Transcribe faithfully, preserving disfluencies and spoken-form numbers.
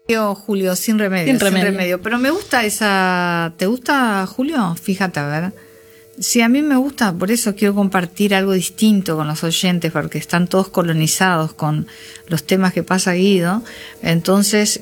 Yo, Julio, sin remedio, Sin remedio. sin remedio. Pero me gusta esa... ¿Te gusta, Julio? Fíjate, a ver. Sí, a mí me gusta, por eso quiero compartir algo distinto con los oyentes, porque están todos colonizados con los temas que pasa Guido. Entonces,